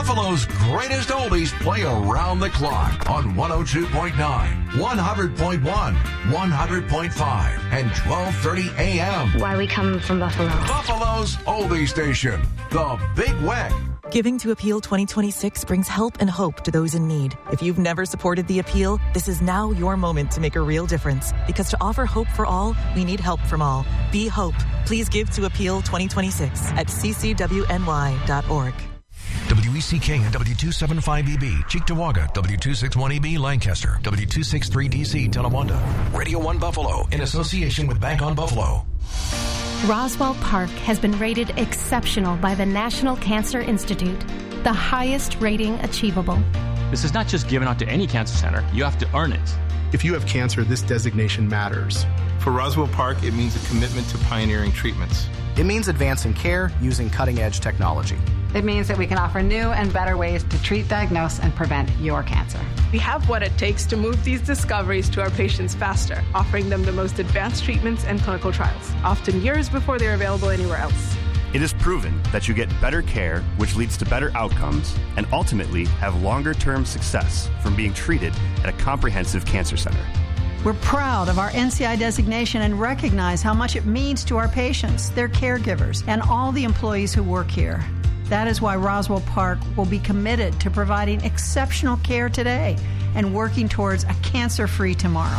Buffalo's greatest oldies play around the clock on 102.9, 100.1, 100.5, and 1230 a.m. Why we come from Buffalo. Buffalo's oldie station, The Big Weck. Giving to Appeal 2026 brings help and hope to those in need. If you've never supported the Appeal, this is now your moment to make a real difference. Because to offer hope for all, we need help from all. Be hope. Please give to Appeal 2026 at ccwny.org. WECK and W275EB, Cheektowaga, W261EB, Lancaster, W263DC, Tonawanda. Radio 1 Buffalo, in association with Bank on Buffalo. Roswell Park has been rated exceptional by the National Cancer Institute, the highest rating achievable. This is not just given out to any cancer center. You have to earn it. If you have cancer, this designation matters. For Roswell Park, it means a commitment to pioneering treatments. It means advancing care using cutting-edge technology. It means that we can offer new and better ways to treat, diagnose, and prevent your cancer. We have what it takes to move these discoveries to our patients faster, offering them the most advanced treatments and clinical trials, often years before they're available anywhere else. It is proven that you get better care, which leads to better outcomes, and ultimately have longer-term success from being treated at a comprehensive cancer center. We're proud of our NCI designation and recognize how much it means to our patients, their caregivers, and all the employees who work here. That is why Roswell Park will be committed to providing exceptional care today and working towards a cancer-free tomorrow.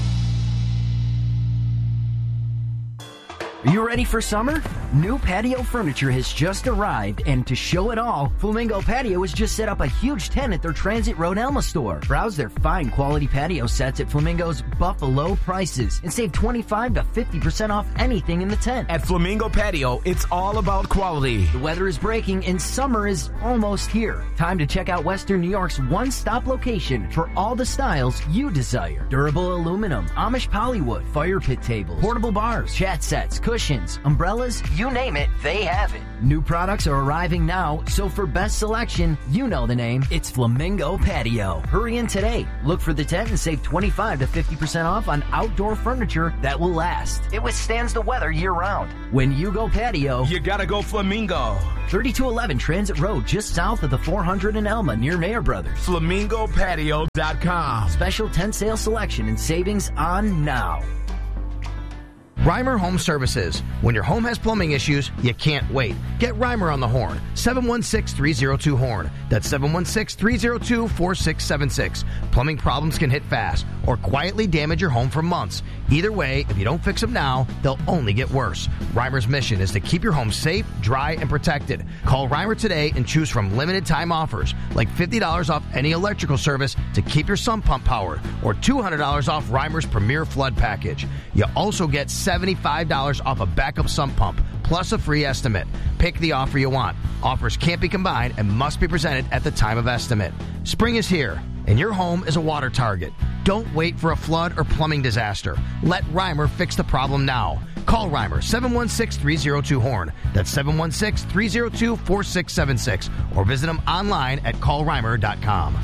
Are you ready for summer? New patio furniture has just arrived, and to show it all, Flamingo Patio has just set up a huge tent at their Transit Road Elma store. Browse their fine quality patio sets at Flamingo's Buffalo prices and save 25 to 50% off anything in the tent. At Flamingo Patio, it's all about quality. The weather is breaking and summer is almost here. Time to check out Western New York's one-stop location for all the styles you desire. Durable aluminum, Amish polywood, fire pit tables, portable bars, chat sets, cushions, umbrellas, you name it, they have it. New products are arriving now, so for best selection, you know the name, it's Flamingo Patio. Hurry in today. Look for the tent and save 25 to 50% off on outdoor furniture that will last. It withstands the weather year-round. When you go patio, you gotta go Flamingo. 3211 Transit Road, just south of the 400 in Elma, near Mayer Brothers. FlamingoPatio.com. Special tent sale selection and savings on now. Reimer Home Services. When your home has plumbing issues, you can't wait. Get Reimer on the horn. 716-302-HORN. That's 716-302-4676. Plumbing problems can hit fast or quietly damage your home for months. Either way, if you don't fix them now, they'll only get worse. Reimer's mission is to keep your home safe, dry, and protected. Call Reimer today and choose from limited time offers like $50 off any electrical service to keep your sump pump powered or $200 off Reimer's Premier Flood Package. You also get $75 off a backup sump pump, plus a free estimate. Pick the offer you want. Offers can't be combined and must be presented at the time of estimate. Spring is here, and your home is a water target. Don't wait for a flood or plumbing disaster. Let Reimer fix the problem now. Call Reimer, 716-302-HORN. That's 716-302-4676. Or visit them online at callreimer.com.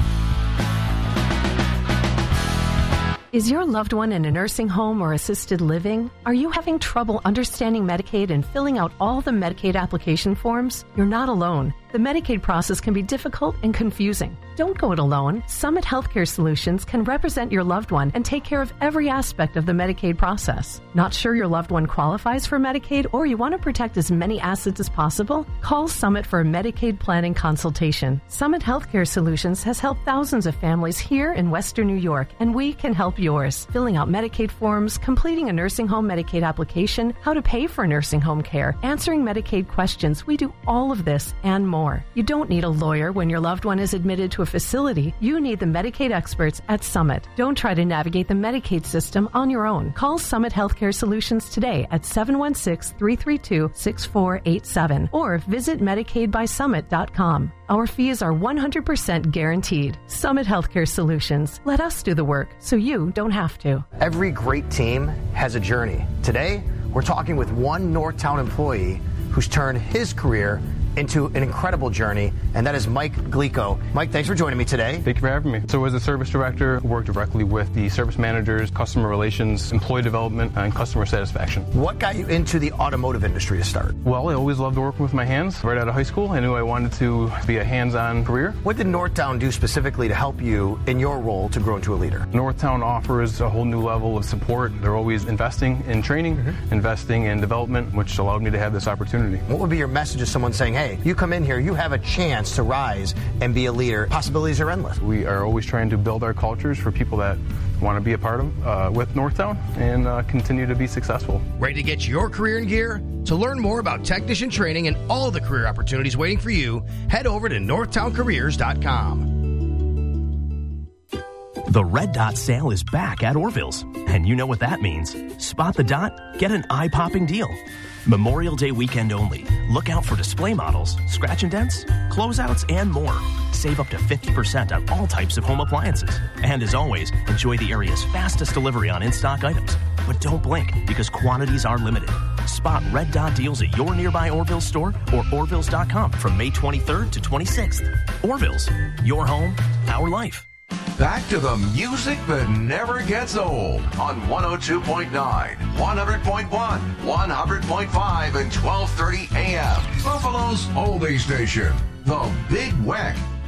Is your loved one in a nursing home or assisted living? Are you having trouble understanding Medicaid and filling out all the Medicaid application forms? You're not alone. The Medicaid process can be difficult and confusing. Don't go it alone. Summit Healthcare Solutions can represent your loved one and take care of every aspect of the Medicaid process. Not sure your loved one qualifies for Medicaid or you want to protect as many assets as possible? Call Summit for a Medicaid planning consultation. Summit Healthcare Solutions has helped thousands of families here in Western New York, and we can help yours. Filling out Medicaid forms, completing a nursing home Medicaid application, how to pay for nursing home care, answering Medicaid questions. We do all of this and more. You don't need a lawyer when your loved one is admitted to a facility. You need the Medicaid experts at Summit. Don't try to navigate the Medicaid system on your own. Call Summit Healthcare Solutions today at 716-332-6487 or visit MedicaidBySummit.com. Our fees are 100% guaranteed. Summit Healthcare Solutions. Let us do the work so you don't have to. Every great team has a journey. Today, we're talking with one Northtown employee who's turned his career into an incredical journey, and that is Mike Glico. Mike, thanks for joining me today. Thank you for having me. So as a service director, I work directly with the service managers, customer relations, employee development, and customer satisfaction. What got you into the automotive industry to start? Well, I always loved working with my hands. Right out of high school, I knew I wanted to be a hands-on career. What did Northtown do specifically to help you in your role to grow into a leader? Northtown offers a whole new level of support. They're always investing in training, investing in development, which allowed me to have this opportunity. What would be your message to someone saying, hey, you come in here, you have a chance to rise and be a leader? Possibilities are endless. We are always trying to build our cultures for people that want to be a part of with Northtown and continue to be successful. Ready to get your career in gear? To learn more about technician training and all the career opportunities waiting for you, head over to northtowncareers.com. The Red Dot sale is back at Orville's, and you know what that means. Spot the dot, get an eye-popping deal. Memorial Day weekend only. Look out for display models, scratch and dents, closeouts, and more. Save up to 50% on all types of home appliances. And as always, enjoy the area's fastest delivery on in-stock items. But don't blink, because quantities are limited. Spot Red Dot deals at your nearby Orville's store or Orville's.com from May 23rd to 26th. Orville's, your home, our life. Back to the music that never gets old on 102.9, 100.1, 100.5, and 1230 AM. Buffalo's oldie station, The Big Weck.